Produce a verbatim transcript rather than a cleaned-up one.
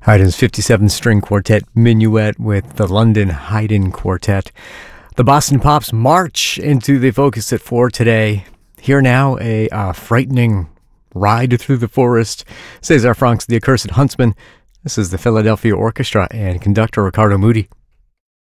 Haydn's fifty-seven string quartet Minuet with the London Haydn Quartet. The Boston Pops march into the Focus at four today. Here now, a uh, frightening ride through the forest. Cesar Frank's The Accursed Huntsman. This is the Philadelphia Orchestra and conductor Ricardo Muti.